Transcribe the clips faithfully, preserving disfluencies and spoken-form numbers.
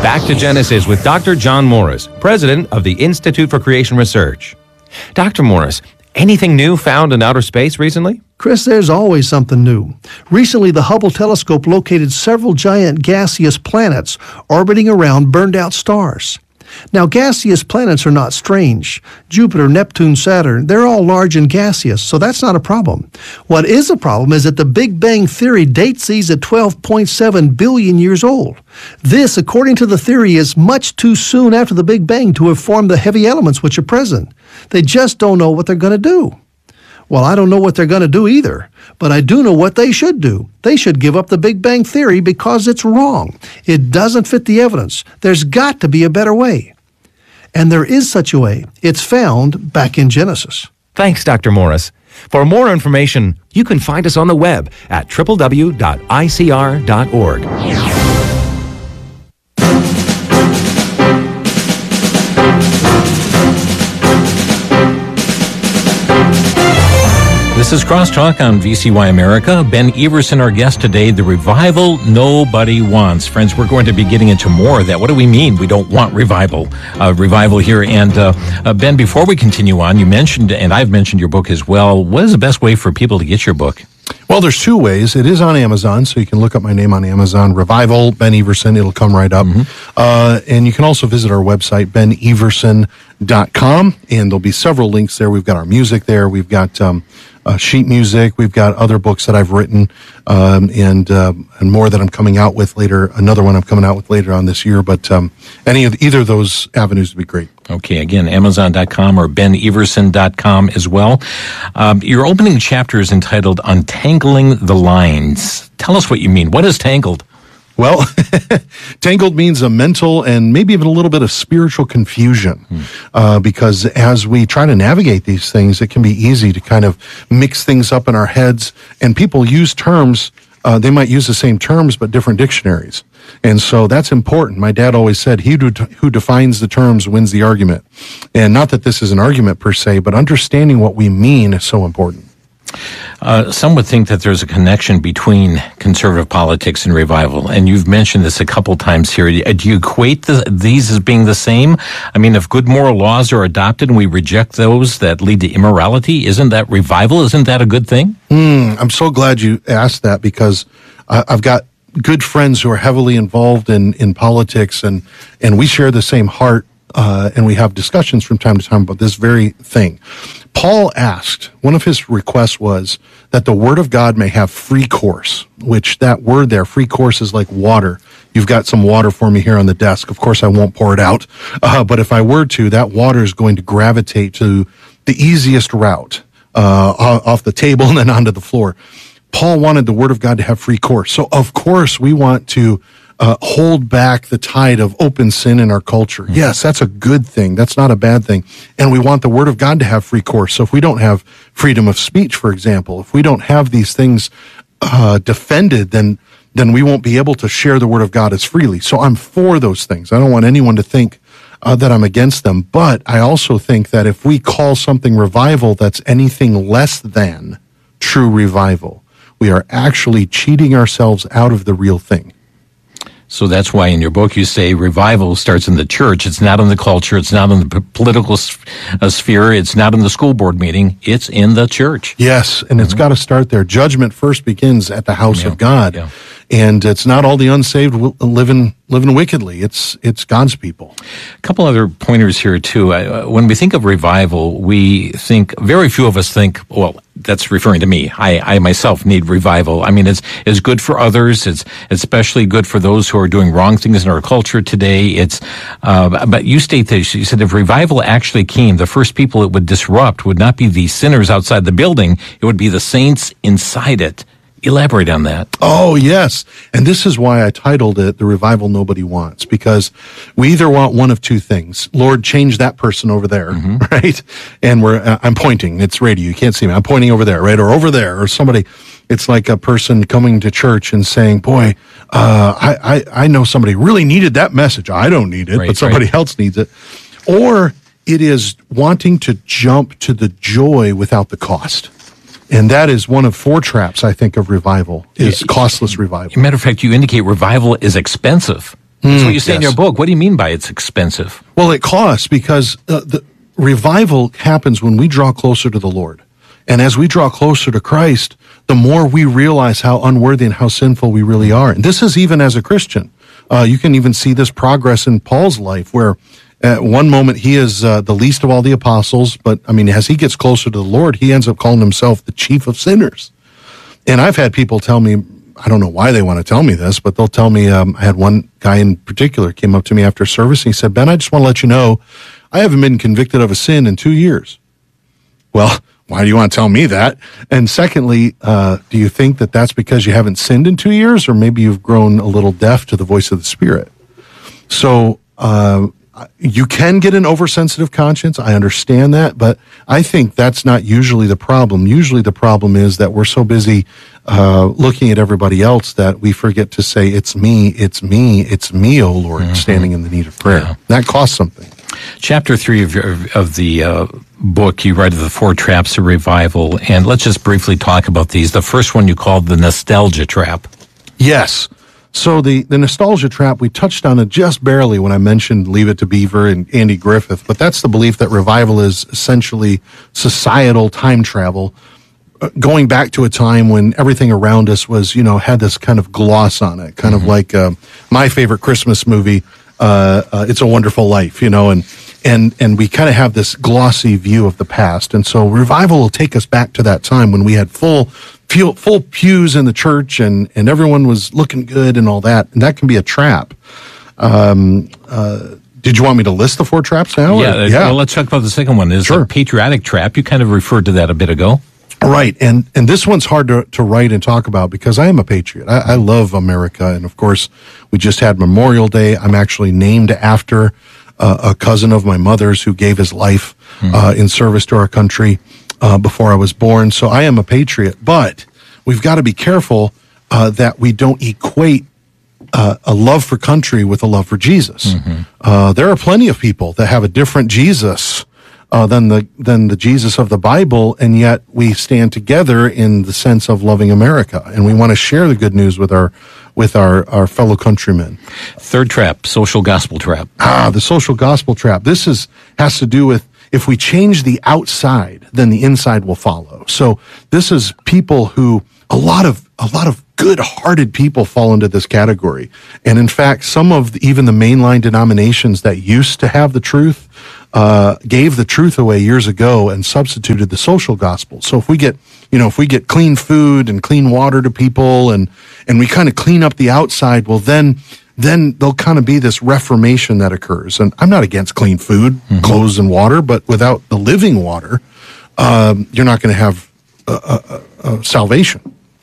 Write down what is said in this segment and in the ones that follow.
Back to Genesis with Doctor John Morris, president of the Institute for Creation Research. Doctor Morris, anything new found in outer space recently? Chris, there's always something new. Recently, the Hubble telescope located several giant gaseous planets orbiting around burned-out stars. Now, gaseous planets are not strange. Jupiter, Neptune, Saturn, they're all large and gaseous, so that's not a problem. What is a problem is that the Big Bang Theory dates these at twelve point seven billion years old. This, according to the theory, is much too soon after the Big Bang to have formed the heavy elements which are present. They just don't know what they're going to do. Well, I don't know what they're going to do either, but I do know what they should do. They should give up the Big Bang Theory because it's wrong. It doesn't fit the evidence. There's got to be a better way. And there is such a way. It's found back in Genesis. Thanks, Doctor Morris. For more information, you can find us on the web at w w w dot i c r dot org. This is Crosstalk on V C Y America. Ben Everson, our guest today, the revival nobody wants. Friends, we're going to be getting into more of that. What do we mean we don't want revival? Uh, revival here. And uh, uh, Ben, before we continue on, you mentioned, and I've mentioned your book as well. What is the best way for people to get your book? Well, there's two ways. It is on Amazon, so you can look up my name on Amazon, Revival, Ben Everson. It'll come right up. Mm-hmm. Uh, and you can also visit our website, ben everson dot com, and there'll be several links there. We've got our music there. We've got um, uh, sheet music. We've got other books that I've written, um, and uh, and more that I'm coming out with later. Another one I'm coming out with later on this year. But um, any of either of those avenues would be great. Okay, again, amazon dot com or ben everson dot com as well. Um, your opening chapter is entitled Untangling the Lines. Tell us what you mean. What is tangled? Well, tangled means a mental and maybe even a little bit of spiritual confusion, hmm. uh, because as we try to navigate these things, it can be easy to kind of mix things up in our heads, and people use terms, uh, they might use the same terms, but different dictionaries. And so that's important. My dad always said, he who, who defines the terms wins the argument. And not that this is an argument per se, but understanding what we mean is so important. Uh, some would think that there's a connection between conservative politics and revival, and you've mentioned this a couple times here. Do you equate the, these as being the same? I mean, if good moral laws are adopted and we reject those that lead to immorality, isn't that revival? Isn't that a good thing? Mm, I'm so glad you asked that, because uh, I've got good friends who are heavily involved in, in politics, and, and we share the same heart, uh, and we have discussions from time to time about this very thing. Paul asked, one of his requests was that the word of God may have free course, which that word there, free course, is like water. You've got some water for me here on the desk. Of course, I won't pour it out. Uh, but if I were to, that water is going to gravitate to the easiest route, uh, off the table and then onto the floor. Paul wanted the word of God to have free course. So of course we want to Uh, hold back the tide of open sin in our culture. Mm-hmm. Yes, that's a good thing. That's not a bad thing. And we want the Word of God to have free course. So if we don't have freedom of speech, for example, if we don't have these things uh, defended, then then we won't be able to share the Word of God as freely. So I'm for those things. I don't want anyone to think uh, that I'm against them. But I also think that if we call something revival that's anything less than true revival, we are actually cheating ourselves out of the real thing. So that's why in your book you say revival starts in the church. It's not in the culture. It's not in the p- political uh, sphere. It's not in the school board meeting. It's in the church. Yes, and mm-hmm. it's got to start there. Judgment first begins at the house yeah. of God. Yeah. And it's not all the unsaved living living wickedly. It's it's God's people. A couple other pointers here, too. Uh, when we think of revival, we think, very few of us think, well, that's referring to me. I, I myself need revival. I mean, it's it's good for others. It's especially good for those who are doing wrong things in our culture today. It's uh, but you state this. You said if revival actually came, the first people it would disrupt would not be the sinners outside the building. It would be the saints inside it. Elaborate on that. Oh, yes. And this is why I titled it The Revival Nobody Wants, because we either want one of two things. Lord, change that person over there, mm-hmm. right? And we're, uh, I'm pointing. It's radio. You can't see me. I'm pointing over there, right? Or over there, or somebody. It's like a person coming to church and saying, boy, uh, I, I, I know somebody really needed that message. I don't need it, right, but somebody right. else needs it. Or it is wanting to jump to the joy without the cost. And that is one of four traps, I think, of revival, is costless revival. As a matter of fact, you indicate revival is expensive. That's what you say in yes. your book. What do you mean by it's expensive? Well, it costs because uh, the revival happens when we draw closer to the Lord. And as we draw closer to Christ, the more we realize how unworthy and how sinful we really are. And this is even as a Christian. Uh, you can even see this progress in Paul's life, where at one moment he is uh, the least of all the apostles, but I mean, as he gets closer to the Lord, he ends up calling himself the chief of sinners. And I've had people tell me, I don't know why they want to tell me this, but they'll tell me, um, I had one guy in particular came up to me after service and he said, Ben, I just want to let you know, I haven't been convicted of a sin in two years. Well, why do you want to tell me that? And secondly, uh, do you think that that's because you haven't sinned in two years, or maybe you've grown a little deaf to the voice of the Spirit? So uh, you can get an oversensitive conscience. I understand that, but I think that's not usually the problem. Usually the problem is that we're so busy uh, looking at everybody else that we forget to say, it's me, it's me, it's me, O Lord, mm-hmm. standing in the need of prayer. Yeah. That costs something. Chapter three of, your, of the uh, book, you write of the four traps of revival, and let's just briefly talk about these. The first one you called the nostalgia trap. Yes. So the, the nostalgia trap, we touched on it just barely when I mentioned Leave It to Beaver and Andy Griffith, but that's the belief that revival is essentially societal time travel, uh, going back to a time when everything around us was, you know, had this kind of gloss on it, kind mm-hmm. of like uh, my favorite Christmas movie, Uh, uh, It's a Wonderful Life, you know, and and and we kind of have this glossy view of the past, and so revival will take us back to that time when we had full full, full pews in the church, and and everyone was looking good and all that, and that can be a trap. Um, uh, did you want me to list the four traps now? Yeah, or? yeah. Well, let's talk about the second one. Is sure. the patriotic trap. You kind of referred to that a bit ago. Right, and and this one's hard to, to write and talk about because I am a patriot. I, I love America, and of course, we just had Memorial Day. I'm actually named after uh, a cousin of my mother's who gave his life mm-hmm. uh, in service to our country uh, before I was born. So I am a patriot, but we've got to be careful uh, that we don't equate uh, a love for country with a love for Jesus. Mm-hmm. Uh, there are plenty of people that have a different Jesus Uh, than the than the Jesus of the Bible, and yet we stand together in the sense of loving America, and we want to share the good news with our with our, our fellow countrymen. Third trap, social gospel trap. Ah, the social gospel trap. This is has to do with if we change the outside, then the inside will follow. So this is people who a lot of a lot of good-hearted people fall into this category, and in fact, some of the, even the mainline denominations that used to have the truth. Uh, gave the truth away years ago and substituted the social gospel. So if we get, you know, if we get clean food and clean water to people and, and we kind of clean up the outside, well, then, then there'll kind of be this reformation that occurs. And I'm not against clean food, mm-hmm. clothes and water, but without the living water, um, you're not going to have uh, uh, uh, salvation.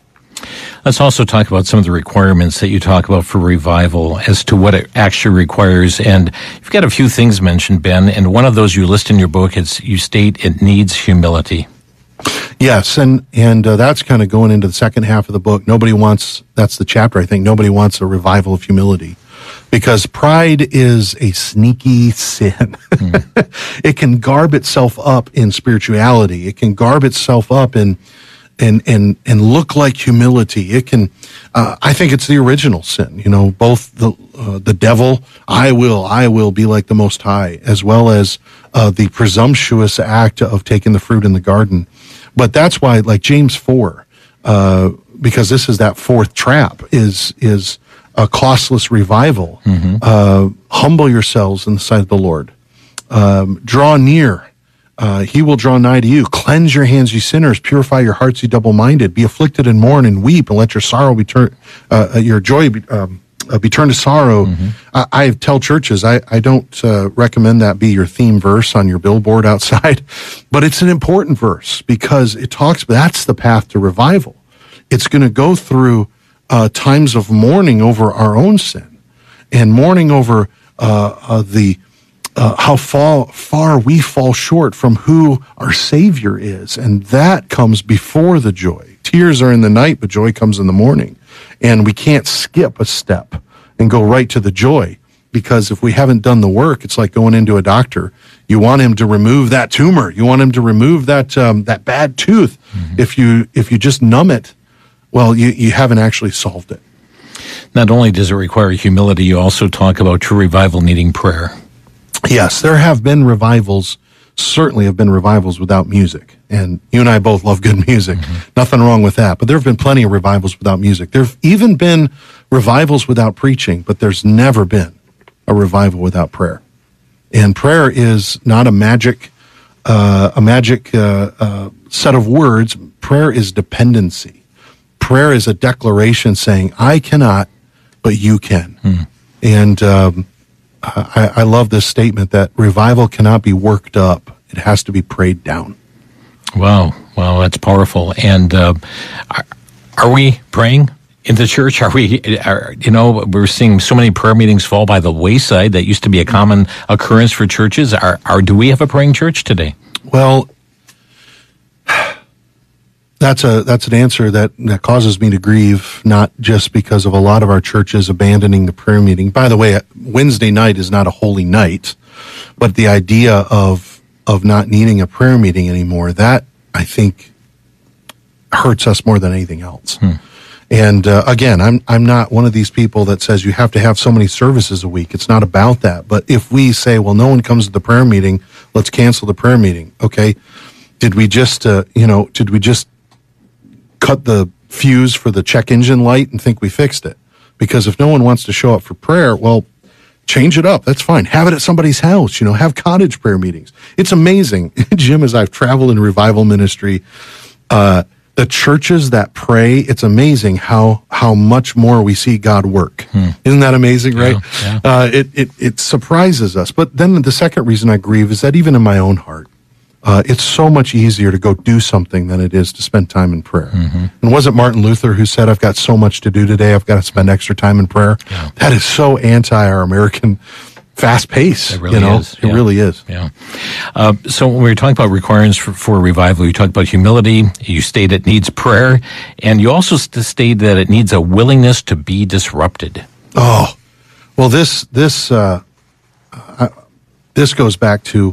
Let's also talk about some of the requirements that you talk about for revival as to what it actually requires. And you've got a few things mentioned, Ben, and one of those you list in your book, it's, you state it needs humility. Yes, and, and uh, that's kind of going into the second half of the book. Nobody wants, that's the chapter, I think, nobody wants a revival of humility. Because pride is a sneaky sin. Mm. It can garb itself up in spirituality. It can garb itself up in and and and look like humility. It can, uh, I think it's the original sin. You know, both the uh, the devil, I will, I will be like the Most High, as well as uh, the presumptuous act of taking the fruit in the garden. But that's why, like James four, uh, because this is that fourth trap, is is a costless revival. Mm-hmm. Uh, humble yourselves in the sight of the Lord. Um, draw near. Uh, he will draw nigh to you. Cleanse your hands, you sinners. Purify your hearts, you double-minded. Be afflicted and mourn and weep, and let your sorrow be turned, uh, your joy be, um, uh, be turned to sorrow. Mm-hmm. I, I tell churches, I, I don't uh, recommend that be your theme verse on your billboard outside, but it's an important verse because it talks. That's the path to revival. It's going to go through uh, times of mourning over our own sin and mourning over uh, uh, the. Uh, how far, far we fall short from who our Savior is. And that comes before the joy. Tears are in the night, but joy comes in the morning. And we can't skip a step and go right to the joy, because if we haven't done the work, it's like going into a doctor. You want him to remove that tumor. You want him to remove that um, that bad tooth. Mm-hmm. If you if you just numb it, well, you, you haven't actually solved it. Not only does it require humility, you also talk about true revival needing prayer. Yes, there have been revivals, certainly have been revivals without music. And you and I both love good music. Mm-hmm. Nothing wrong with that. But there have been plenty of revivals without music. There have even been revivals without preaching, but there's never been a revival without prayer. And prayer is not a magic, uh, a magic uh, uh, set of words. Prayer is dependency. Prayer is a declaration saying, I cannot, but you can. Hmm. And um, I, I love this statement that revival cannot be worked up. It has to be prayed down. Wow. Wow, that's powerful. And uh, are, are we praying in the church? Are we, are, you know, we're seeing so many prayer meetings fall by the wayside. That used to be a common occurrence for churches. Are, are do we have a praying church today? Well, that's a that's an answer that, that causes me to grieve, not just because of a lot of our churches abandoning the prayer meeting. By the way, Wednesday night is not a holy night, but the idea of of not needing a prayer meeting anymore, that I think hurts us more than anything else. Hmm. And uh, again, I'm I'm not one of these people that says you have to have so many services a week. It's not about that. But if we say, well, no one comes to the prayer meeting, let's cancel the prayer meeting. Okay, did we just uh, you know did we just cut the fuse for the check engine light and think we fixed it? Because if no one wants to show up for prayer, well, change it up. That's fine. Have it at somebody's house. You know, have cottage prayer meetings. It's amazing, Jim, as I've traveled in revival ministry. Uh, The churches that pray, it's amazing how how much more we see God work. Hmm. Isn't that amazing, right? Yeah, yeah. Uh, it, it it surprises us. But then the second reason I grieve is that even in my own heart, uh, it's so much easier to go do something than it is to spend time in prayer. Mm-hmm. And was it Martin Luther who said, I've got so much to do today, I've got to spend extra time in prayer? Yeah. That is so anti our American fast pace. It really you know? is. It yeah. really is. Yeah. Uh, so when we were talking about requirements for, for revival, you talked about humility. You state it needs prayer, and you also state that it needs a willingness to be disrupted. Oh, well, this this uh, uh, this goes back to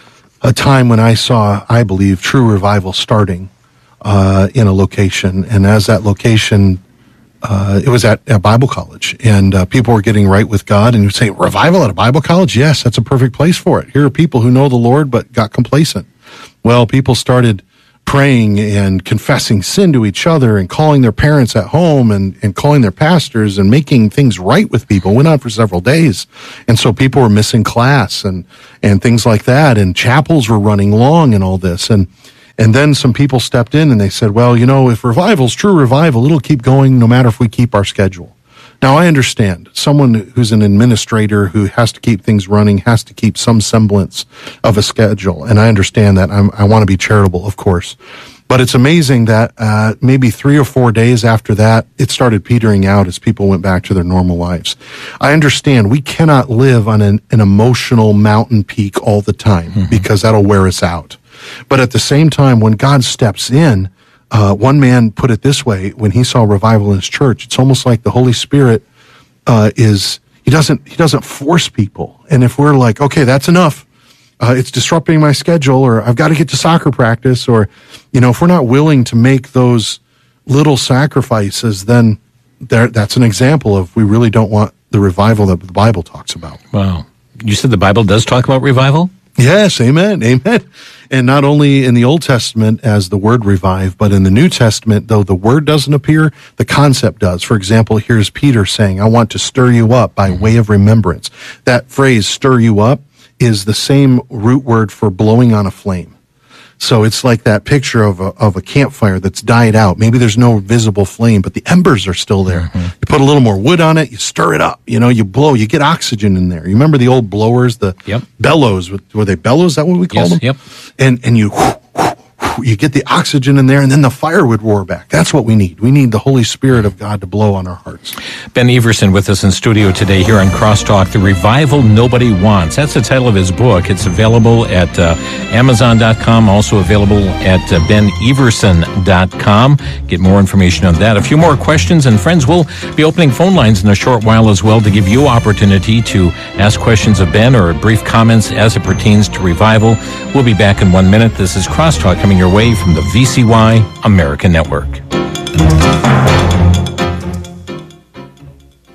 a time when I saw, I believe, true revival starting uh, in a location, and as that location. Uh, it was at a Bible college, and uh, people were getting right with God. And you say, revival at a Bible college? Yes, that's a perfect place for it. Here are people who know the Lord but got complacent. Well, people started praying and confessing sin to each other and calling their parents at home and, and calling their pastors and making things right with people. It went on for several days. And so people were missing class and, and things like that. And chapels were running long and all this. And And then some people stepped in and they said, well, you know, if revival's true revival, it'll keep going no matter if we keep our schedule. Now, I understand someone who's an administrator who has to keep things running, has to keep some semblance of a schedule. And I understand that. I'm, I want to be charitable, of course. But it's amazing that uh, maybe three or four days after that, it started petering out as people went back to their normal lives. I understand we cannot live on an, an emotional mountain peak all the time mm-hmm. because that'll wear us out. But at the same time, when God steps in, uh, one man put it this way, when he saw revival in his church, it's almost like the Holy Spirit uh, is, he doesn't, he doesn't force people. And if we're like, okay, that's enough, uh, it's disrupting my schedule, or I've got to get to soccer practice, or, you know, if we're not willing to make those little sacrifices, then there, that's an example of we really don't want the revival that the Bible talks about. Wow. You said the Bible does talk about revival? Yes, amen, amen. And not only in the Old Testament as the word revive, but in the New Testament, though the word doesn't appear, the concept does. For example, here's Peter saying, I want to stir you up by way of remembrance. That phrase, stir you up, is the same root word for blowing on a flame. So it's like that picture of a, of a campfire that's died out. Maybe there's no visible flame, but the embers are still there. Mm-hmm. You put a little more wood on it, you stir it up, you know, you blow, you get oxygen in there. You remember the old blowers, the yep. bellows, were they bellows? Is that what we call yes, them? Yep. And, and you, you get the oxygen in there, and then the fire would roar back. That's what we need. We need the Holy Spirit of God to blow on our hearts. Ben Everson with us in studio today here on Crosstalk, The Revival Nobody Wants. That's the title of his book. It's available at uh, amazon dot com, also available at uh, ben everson dot com. Get more information on that. A few more questions, and friends, we'll be opening phone lines in a short while as well to give you opportunity to ask questions of Ben or brief comments as it pertains to revival. We'll be back in one minute. This is Crosstalk coming your way from the V C Y American Network.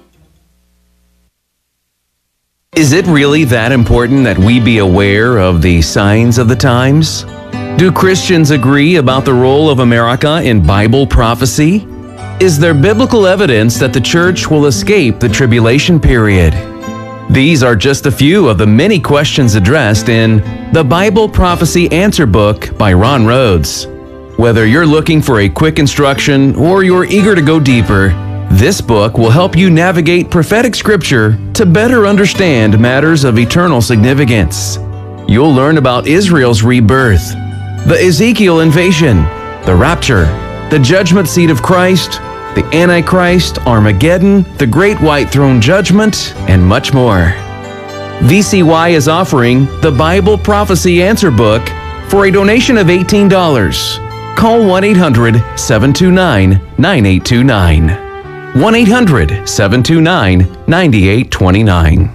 Is it really that important that we be aware of the signs of the times? Do Christians agree about the role of America in Bible prophecy? Is there biblical evidence that the church will escape the tribulation period? These are just a few of the many questions addressed in The Bible Prophecy Answer Book by Ron Rhodes. Whether you're looking for a quick instruction or you're eager to go deeper, this book will help you navigate prophetic scripture to better understand matters of eternal significance. You'll learn about Israel's rebirth, the Ezekiel invasion, the rapture, the judgment seat of Christ, the Antichrist, Armageddon, the Great White Throne Judgment, and much more. V C Y is offering the Bible Prophecy Answer Book for a donation of eighteen dollars. Call one eight hundred, seven two nine, nine eight two nine. one eight hundred, seven two nine, nine eight two nine.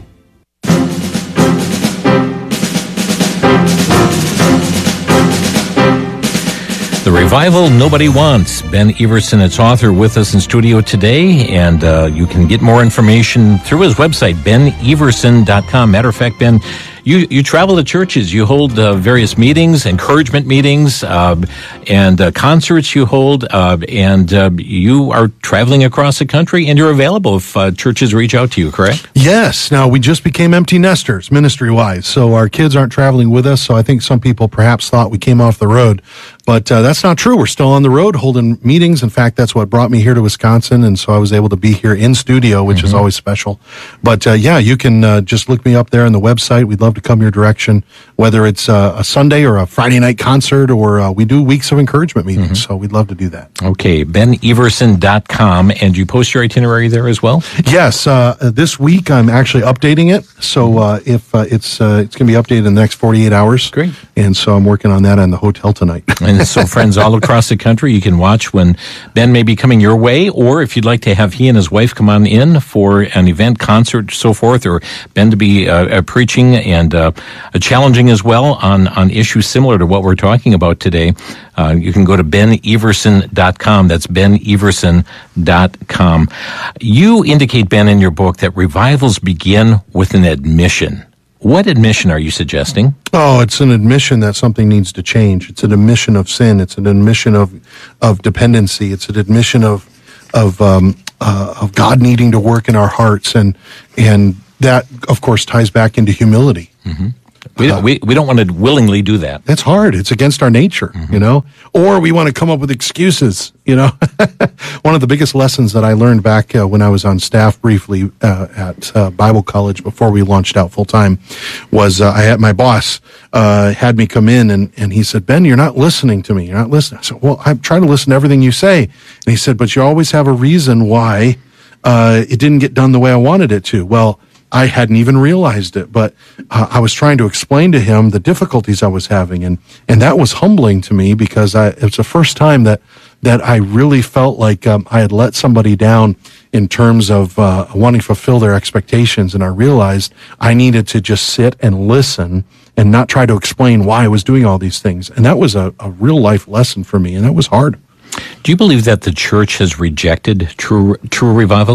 The Revival Nobody Wants. Ben Everson, its author, with us in studio today, and uh, you can get more information through his website, ben everson dot com. Matter of fact, Ben, you, you travel to churches. You hold uh, various meetings, encouragement meetings, uh, and uh, concerts you hold, uh, and uh, you are traveling across the country, and you're available if uh, churches reach out to you, correct? Yes. Now, we just became empty nesters, ministry-wise, so our kids aren't traveling with us, so I think some people perhaps thought we came off the road. But uh, that's not true. We're still on the road holding meetings. In fact, that's what brought me here to Wisconsin, and so I was able to be here in studio, which mm-hmm. is always special. But uh, yeah, you can uh, just look me up there on the website. We'd love to come your direction, whether it's uh, a Sunday or a Friday night concert, or uh, we do weeks of encouragement meetings, mm-hmm. so we'd love to do that. Okay, ben everson dot com, and you post your itinerary there as well? Yes. Uh, this week, I'm actually updating it, so uh, if uh, it's uh, it's going to be updated in the next forty-eight hours. Great. And so I'm working on that on the hotel tonight. And so, friends all across the country, you can watch when Ben may be coming your way, or if you'd like to have he and his wife come on in for an event, concert, so forth, or Ben to be uh, uh, preaching and uh, challenging as well on, on issues similar to what we're talking about today, uh, you can go to ben everson dot com. That's ben everson dot com. You indicate, Ben, in your book that revivals begin with an admission. What admission are you suggesting? Oh, it's an admission that something needs to change. It's an admission of sin. It's an admission of of dependency. It's an admission of of um, uh, of God needing to work in our hearts, and and that, of course, ties back into humility. Mm-hmm. We don't, we, we don't want to willingly do that. That's hard. It's against our nature, mm-hmm. you know? Or we want to come up with excuses, you know? One of the biggest lessons that I learned back uh, when I was on staff briefly uh, at uh, Bible college before we launched out full-time was uh, I had my boss uh, had me come in, and, and he said, Ben, you're not listening to me. You're not listening. I said, well, I'm trying to listen to everything you say. And he said, but you always have a reason why uh, it didn't get done the way I wanted it to. Well, I hadn't even realized it, but uh, I was trying to explain to him the difficulties I was having, and, and that was humbling to me, because I, it was the first time that, that I really felt like um, I had let somebody down in terms of uh, wanting to fulfill their expectations, and I realized I needed to just sit and listen and not try to explain why I was doing all these things, and that was a, a real life lesson for me, and that was hard. Do you believe that the church has rejected true true revival?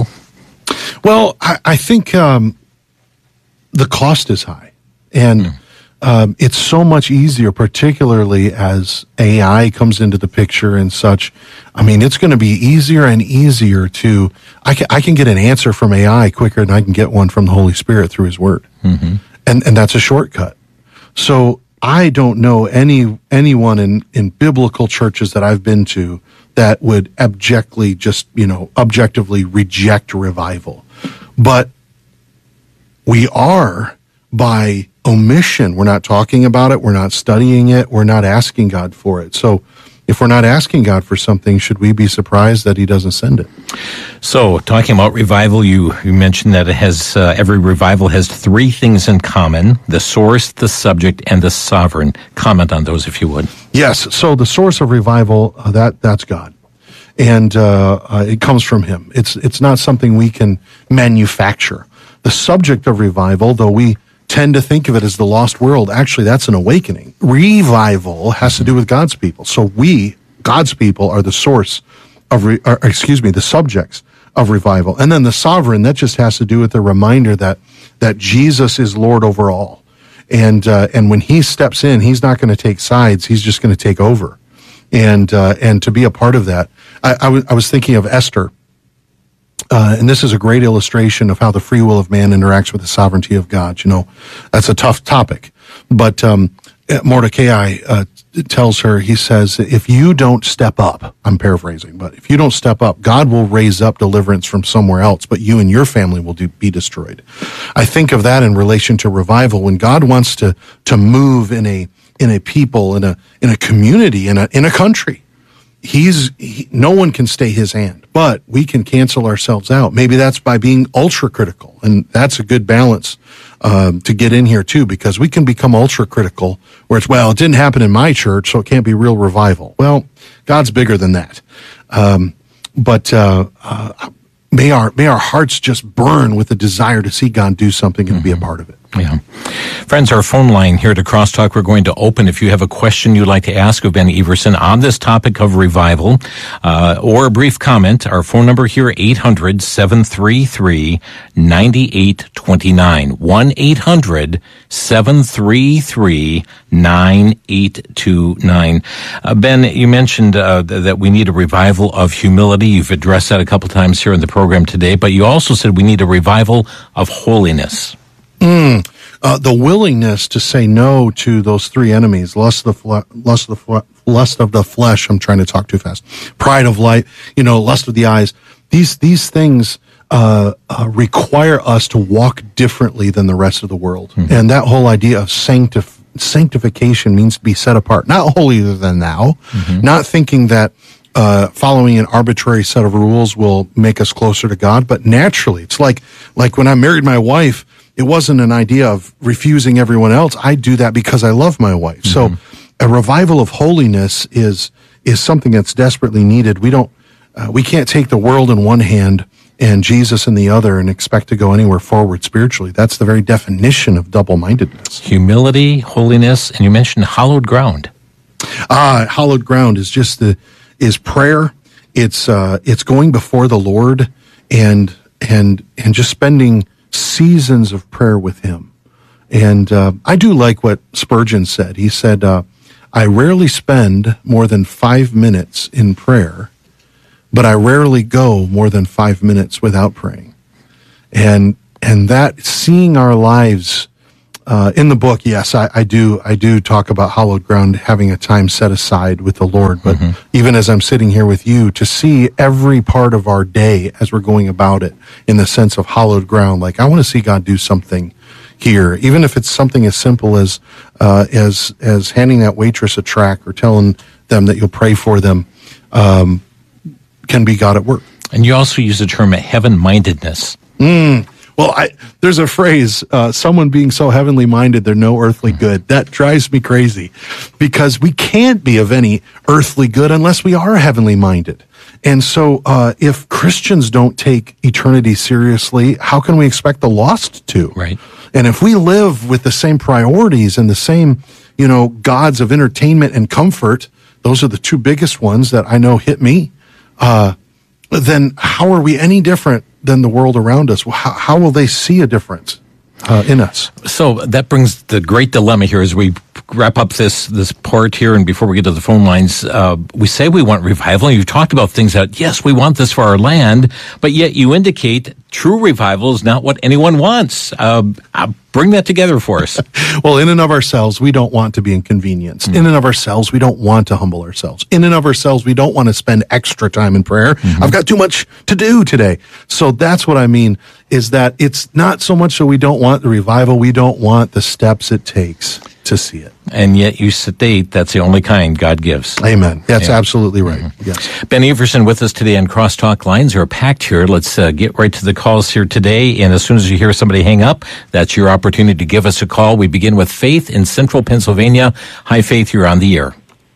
Well, I, I think... Um, the cost is high, and mm. um, it's so much easier, particularly as A I comes into the picture and such. I mean, it's going to be easier and easier to, I can, I can get an answer from A I quicker than I can get one from the Holy Spirit through His Word. Mm-hmm. And, and that's a shortcut. So I don't know any, anyone in, in biblical churches that I've been to that would abjectly just, you know, objectively reject revival. But we are, by omission. We're not talking about it. We're not studying it. We're not asking God for it. So if we're not asking God for something, should we be surprised that He doesn't send it? So talking about revival, you, you mentioned that it has, uh, every revival has three things in common: the source, the subject, and the sovereign. Comment on those if you would. Yes. So the source of revival, uh, that that's God. And uh, uh, it comes from Him. It's it's not something we can manufacture. The subject of revival, though we tend to think of it as the lost world, actually that's an awakening. Revival has to do with God's people. So we, God's people, are the source of, re, or, excuse me, the subjects of revival. And then the sovereign, that just has to do with the reminder that that Jesus is Lord over all. And uh, and when he steps in, he's not going to take sides. He's just going to take over. And uh, and to be a part of that, I, I, w- I was thinking of Esther. Uh, and this is a great illustration of how the free will of man interacts with the sovereignty of God. You know, that's a tough topic. But um, Mordecai uh, tells her, he says, if you don't step up, I'm paraphrasing, but if you don't step up, God will raise up deliverance from somewhere else, but you and your family will do, be destroyed. I think of that in relation to revival. When God wants to to move in a in a people, in a in a community, in a in a country, He's he, no one can stay his hand, but we can cancel ourselves out. Maybe that's by being ultra critical, and that's a good balance um, to get in here too, because we can become ultra critical, where it's, well, it didn't happen in my church, so it can't be real revival. Well, God's bigger than that. Um, but uh, uh, may our may our hearts just burn with the desire to see God do something and mm-hmm. be a part of it. Yeah. Friends, our phone line here to Crosstalk, we're going to open. If you have a question you'd like to ask of Ben Everson on this topic of revival, uh, or a brief comment, our phone number here, eight hundred, seven three three, nine eight two nine. one eight hundred, seven three three, nine eight two nine. Uh, Ben, you mentioned uh, th- that we need a revival of humility. You've addressed that a couple times here in the program today, but you also said we need a revival of holiness. Mm, uh, the willingness to say no to those three enemies: lust of the fle- lust of the fle- lust of the flesh. I'm trying to talk too fast. Pride of life, you know, lust of the eyes. These these things uh, uh, require us to walk differently than the rest of the world. Mm-hmm. And that whole idea of sanctif- sanctification means to be set apart, not holier than thou, mm-hmm. not thinking that Uh, following an arbitrary set of rules will make us closer to God, but naturally, it's like like when I married my wife, it wasn't an idea of refusing everyone else. I do that because I love my wife. Mm-hmm. So, a revival of holiness is is something that's desperately needed. We don't, uh, we can't take the world in one hand and Jesus in the other and expect to go anywhere forward spiritually. That's the very definition of double-mindedness. Humility, holiness, and you mentioned hallowed ground. Ah, hallowed ground is just the is prayer. It's uh, it's going before the Lord and and and just spending seasons of prayer with Him. And uh, I do like what Spurgeon said. He said, uh, "I rarely spend more than five minutes in prayer, but I rarely go more than five minutes without praying." And and that seeing our lives. Uh, in the book, yes, I, I do. I do talk about hallowed ground, having a time set aside with the Lord. But mm-hmm. even as I'm sitting here with you, to see every part of our day as we're going about it in the sense of hallowed ground, like I want to see God do something here, even if it's something as simple as uh, as as handing that waitress a tract or telling them that you'll pray for them, um, can be God at work. And you also use the term heaven-mindedness. Mm. Well, I, there's a phrase, uh, someone being so heavenly minded, they're no earthly good. That drives me crazy because we can't be of any earthly good unless we are heavenly minded. And so uh, if Christians don't take eternity seriously, how can we expect the lost to? Right. And if we live with the same priorities and the same, you know, gods of entertainment and comfort, those are the two biggest ones that I know hit me, uh, then how are we any different than the world around us? How, how will they see a difference uh, in us? So that brings the great dilemma here as we wrap up this this part here, and before we get to the phone lines, uh, we say we want revival, and you've talked about things that, yes, we want this for our land, but yet you indicate true revival is not what anyone wants. Uh, uh, bring that together for us. Well, in and of ourselves, we don't want to be inconvenienced. Mm-hmm. In and of ourselves, we don't want to humble ourselves. In and of ourselves, we don't want to spend extra time in prayer. Mm-hmm. I've got too much to do today. So that's what I mean, is that it's not so much that we don't want the revival, we don't want the steps it takes to see it. And yet you state that's the only kind God gives. Amen. That's yeah. absolutely right. Mm-hmm. Yes. Ben Everson with us today on Crosstalk. Lines are packed here. Let's uh, get right to the calls here today. And as soon as you hear somebody hang up, that's your opportunity to give us a call. We begin with Faith in Central Pennsylvania. Hi, Faith. You're on the air.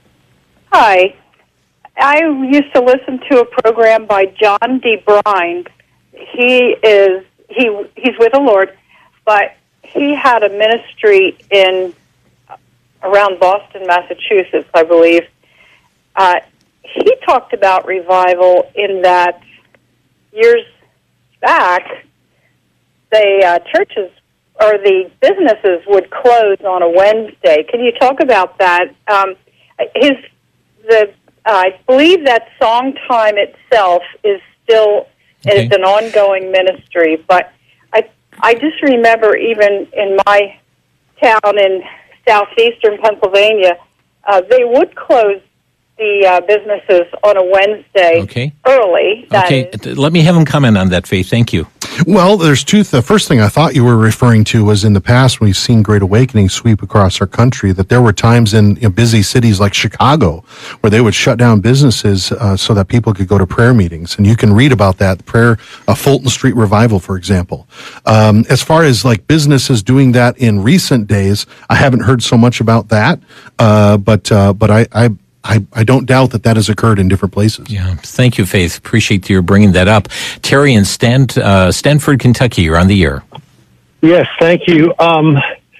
Hi. I used to listen to a program by John D. Brine. He is he he's with the Lord, but he had a ministry in around Boston, Massachusetts, I believe. Uh, he talked about revival in that years back, the uh, churches or the businesses would close on a Wednesday. Can you talk about that? Um, his the uh, I believe that song time itself is still Okay. is an ongoing ministry, but I I just remember even in my town in southeastern Pennsylvania, uh, they would close the uh, businesses on a Wednesday Okay. early. That Okay, is. t- let me have him comment on that, Faith. Thank you. Well, there's two. The first thing I thought you were referring to was in the past when we've seen Great Awakening sweep across our country, that there were times in you know, busy cities like Chicago where they would shut down businesses uh, so that people could go to prayer meetings. And you can read about that, the prayer, uh, Fulton Street Revival, for example. Um, as far as like businesses doing that in recent days, I haven't heard so much about that. Uh, but uh, but I, I I, I don't doubt that that has occurred in different places. Yeah, thank you, Faith. Appreciate your bringing that up. Terry in Stan, uh, Stanford, Kentucky, you're on the air. Yes, thank you. Um,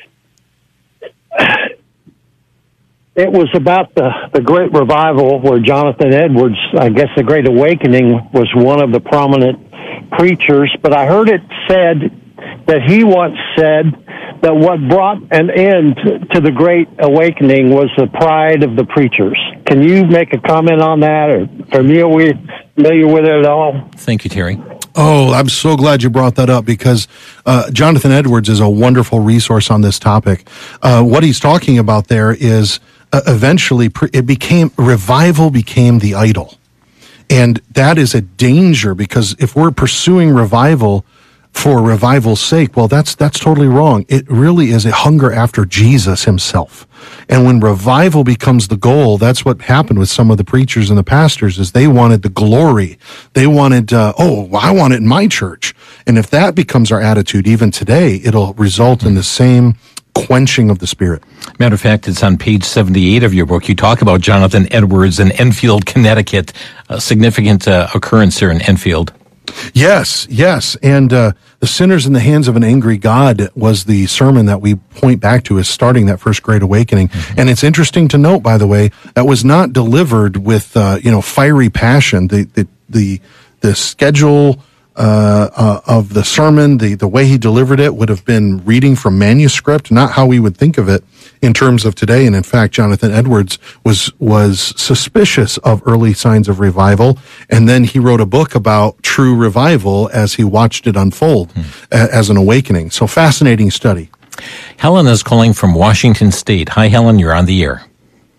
it was about the, the Great Revival where Jonathan Edwards, I guess the Great Awakening, was one of the prominent preachers, but I heard it said that he once said that what brought an end to the Great Awakening was the pride of the preachers. Can you make a comment on that, or are you familiar with it at all? Thank you, Terry. Oh, I'm so glad you brought that up because uh, Jonathan Edwards is a wonderful resource on this topic. Uh, what he's talking about there is uh, eventually pre- it became, revival became the idol. And that is a danger because if we're pursuing revival for revival's sake, well, that's that's totally wrong. It really is a hunger after Jesus himself. And when revival becomes the goal, that's what happened with some of the preachers and the pastors, is they wanted the glory. They wanted, uh, oh, I want it in my church. And if that becomes our attitude even today, it'll result in the same quenching of the Spirit. Matter of fact, it's on page seventy-eight of your book. You talk about Jonathan Edwards in Enfield, Connecticut, a significant uh, occurrence here in Enfield. Yes, yes. And uh, The Sinners in the Hands of an Angry God was the sermon that we point back to as starting that first Great Awakening. Mm-hmm. And it's interesting to note, by the way, that was not delivered with, uh, you know, fiery passion. The, the, the, the schedule uh, uh, of the sermon, the, the way he delivered it would have been reading from manuscript, not how we would think of it in terms of today. And in fact, Jonathan Edwards was was suspicious of early signs of revival, and then he wrote a book about true revival as he watched it unfold hmm. a, as an awakening. So fascinating study. Helen is calling from Washington State. Hi, Helen, you're on the air.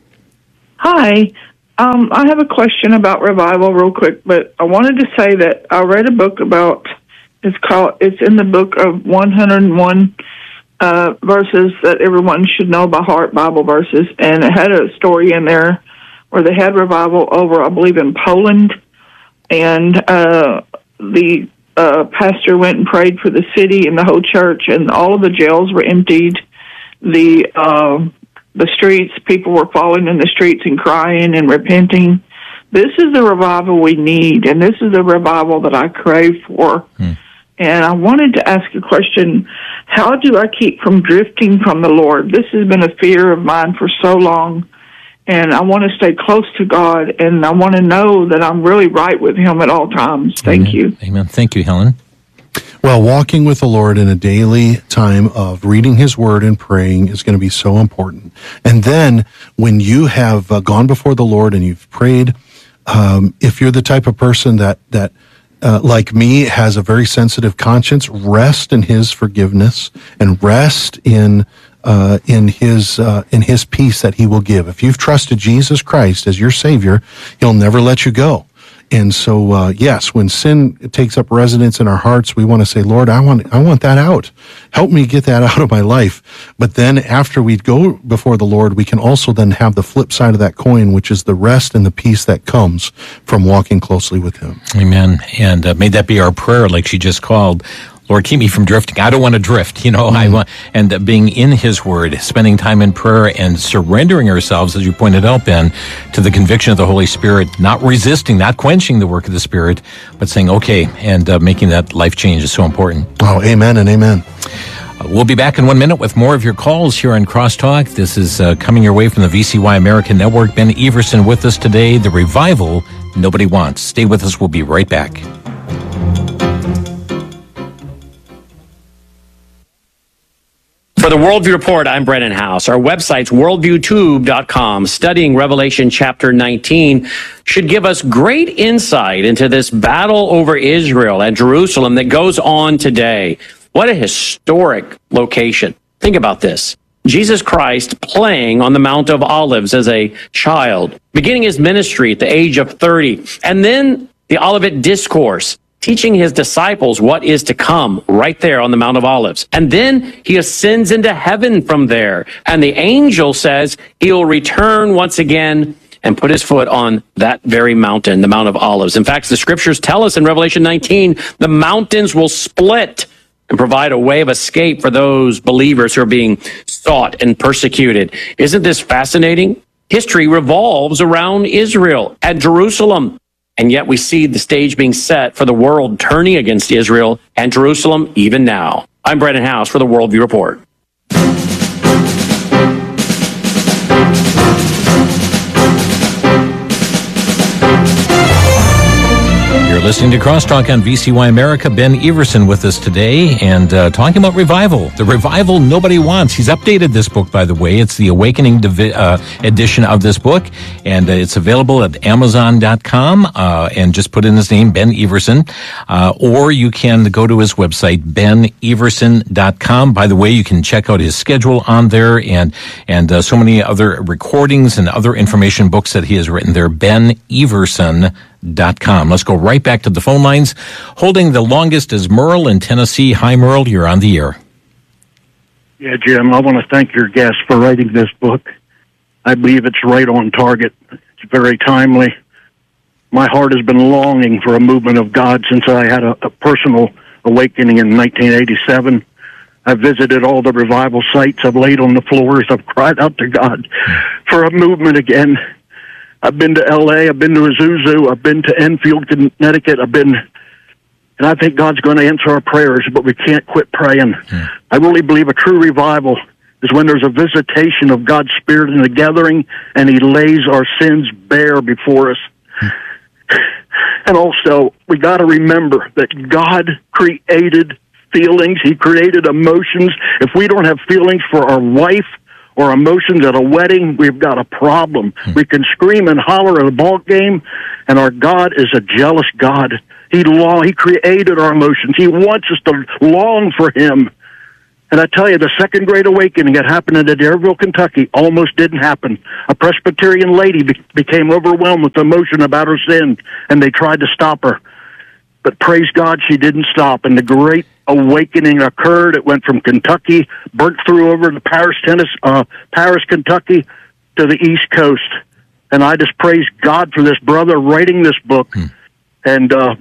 Hi. Um, I have a question about revival real quick, but I wanted to say that I read a book about, it's called, it's in the book of one hundred one Uh, verses that everyone should know by heart, Bible verses, and it had a story in there where they had revival over, I believe, in Poland, and uh, the uh, pastor went and prayed for the city and the whole church, and all of the jails were emptied. The uh, the streets, people were falling in the streets and crying and repenting. This is the revival we need, and this is the revival that I crave for. Hmm. And I wanted to ask a question. How do I keep from drifting from the Lord? This has been a fear of mine for so long, and I want to stay close to God, and I want to know that I'm really right with Him at all times. Thank Amen. you. Amen. Thank you, Helen. Well, walking with the Lord in a daily time of reading His Word and praying is going to be so important. And then when you have uh, gone before the Lord and you've prayed, um, if you're the type of person that, that Uh, like me, has a very sensitive conscience, rest in His forgiveness and rest in uh, in His uh, in His peace that He will give. If you've trusted Jesus Christ as your Savior, He'll never let you go. And so, uh, yes, when sin takes up residence in our hearts, we want to say, Lord, I want I want that out. Help me get that out of my life. But then after we go before the Lord, we can also then have the flip side of that coin, which is the rest and the peace that comes from walking closely with Him. Amen. And uh, may that be our prayer, like she just called. Lord, keep me from drifting. I don't want to drift, you know. Mm-hmm. I want, and uh, being in His Word, spending time in prayer, and surrendering ourselves, as you pointed out, Ben, to the conviction of the Holy Spirit, not resisting, not quenching the work of the Spirit, but saying, okay, and uh, making that life change is so important. Oh, amen and amen. Uh, we'll be back in one minute with more of your calls here on Crosstalk. This is uh, coming your way from the V C Y American Network. Ben Everson with us today. The revival nobody wants. Stay with us. We'll be right back. For the Worldview Report, I'm Brennan House. Our website's worldview tube dot com. Studying Revelation chapter nineteen should give us great insight into this battle over Israel and Jerusalem that goes on today. What a historic location. Think about this. Jesus Christ playing on the Mount of Olives as a child, beginning his ministry at the age of thirty, and then the Olivet Discourse, teaching his disciples what is to come right there on the Mount of Olives. And then he ascends into heaven from there. And the angel says he'll return once again and put his foot on that very mountain, the Mount of Olives. In fact, the scriptures tell us in Revelation nineteen, the mountains will split and provide a way of escape for those believers who are being sought and persecuted. Isn't this fascinating? History revolves around Israel and Jerusalem. And yet we see the stage being set for the world turning against Israel and Jerusalem even now. I'm Brennan House for the Worldview Report. You're listening to Crosstalk on V C Y America. Ben Everson with us today and uh, talking about revival. The revival nobody wants. He's updated this book, by the way. It's the Awakening Divi- uh, edition of this book, and uh, it's available at amazon dot com, uh, and just put in his name, Ben Everson, uh, or you can go to his website, ben everson dot com. By the way, you can check out his schedule on there and, and uh, so many other recordings and other information books that he has written there, ben everson dot com. Let's go right back to the phone lines. Holding the longest is Merle in Tennessee. Hi, Merle. You're on the air. Yeah, Jim, I want to thank your guest for writing this book. I believe it's right on target. It's very timely. My heart has been longing for a movement of God since I had a, a personal awakening in nineteen eighty-seven. I've visited all the revival sites. I've laid on the floors. I've cried out to God for a movement again. I've been to L A, I've been to Azusa, I've been to Enfield, Connecticut, I've been, and I think God's going to answer our prayers, but we can't quit praying. Hmm. I really believe a true revival is when there's a visitation of God's Spirit in the gathering, and He lays our sins bare before us. Hmm. And also, we got to remember that God created feelings, He created emotions. If we don't have feelings for our wife, or emotions at a wedding, we've got a problem. Hmm. We can scream and holler at a ball game, and our God is a jealous God. He long, He created our emotions. He wants us to long for Him. And I tell you, the second great awakening that happened in Adairville, Kentucky, almost didn't happen. A Presbyterian lady be- became overwhelmed with emotion about her sin, and they tried to stop her. But praise God, she didn't stop, and the great awakening occurred. It went from Kentucky, burnt through over to Paris, Tennessee, uh, Paris, Kentucky, to the East Coast. And I just praise God for this brother writing this book. Hmm. And uh,